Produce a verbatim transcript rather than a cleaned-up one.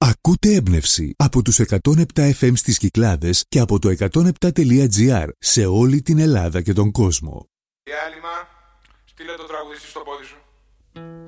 Ακούτε έμπνευση από τους εκατόν επτά εφ εμ στις Κυκλάδες και από το εκατόν επτά τελεία τζι άρ σε όλη την Ελλάδα και τον κόσμο. Διάλειμμα, στείλε το τραγουδιστή στο πόδι σου.